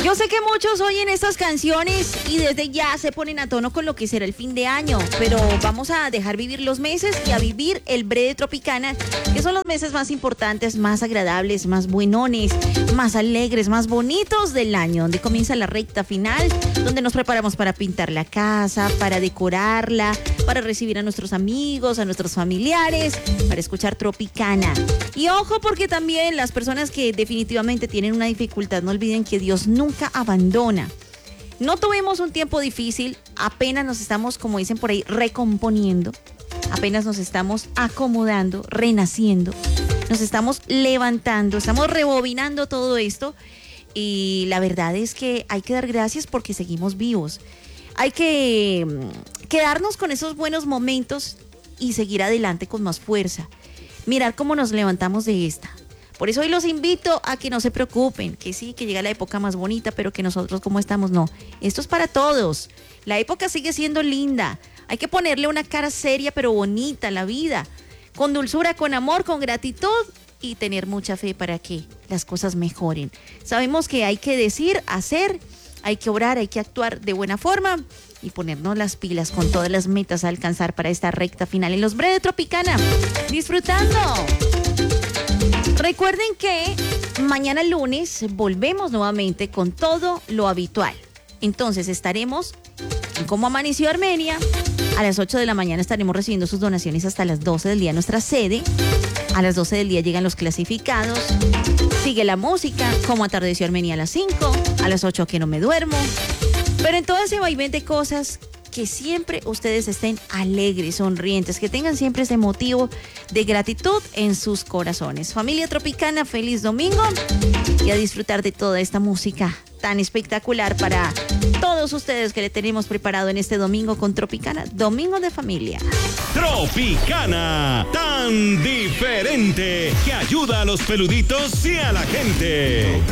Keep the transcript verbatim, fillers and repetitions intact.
Yo sé que muchos oyen estas canciones y desde ya se ponen a tono con lo que será el fin de año, pero vamos a dejar vivir los meses y a vivir el breve Tropicana, que son los meses más importantes, más agradables, más buenones, más alegres, más bonitos del año, donde comienza la recta final, donde nos preparamos para pintar la casa, para decorarla, para recibir a nuestros amigos, a nuestros familiares, para escuchar Tropicana. Y ojo, porque también las personas que definitivamente tienen una dificultad, no olviden que Dios nunca abandona. No tuvimos un tiempo difícil, apenas nos estamos, como dicen por ahí, recomponiendo, apenas nos estamos acomodando, renaciendo, nos estamos levantando, estamos rebobinando todo esto y la verdad es que hay que dar gracias porque seguimos vivos. Hay que quedarnos con esos buenos momentos y seguir adelante con más fuerza. Mirar cómo nos levantamos de esta. Por eso hoy los invito a que no se preocupen, que sí, que llega la época más bonita, pero que nosotros como estamos, no. Esto es para todos. La época sigue siendo linda. Hay que ponerle una cara seria pero bonita a la vida. Con dulzura, con amor, con gratitud y tener mucha fe para que las cosas mejoren. Sabemos que hay que decir, hacer, hay que orar, hay que actuar de buena forma y ponernos las pilas con todas las metas a alcanzar para esta recta final en los breves Tropicana. Disfrutando. Recuerden que mañana lunes volvemos nuevamente con todo lo habitual. Entonces estaremos en Cómo Amaneció Armenia. A las ocho de la mañana estaremos recibiendo sus donaciones hasta las doce del día en nuestra sede. A las doce del día llegan los clasificados. Sigue la música, Cómo Atardeció Armenia a las cinco. A las ocho que no me duermo. Pero en todo ese vaivén de cosas, que siempre ustedes estén alegres, sonrientes, que tengan siempre ese motivo de gratitud en sus corazones. Familia Tropicana, feliz domingo y a disfrutar de toda esta música tan espectacular para todos ustedes que le tenemos preparado en este domingo con Tropicana, Domingo de Familia. Tropicana, tan diferente, que ayuda a los peluditos y a la gente.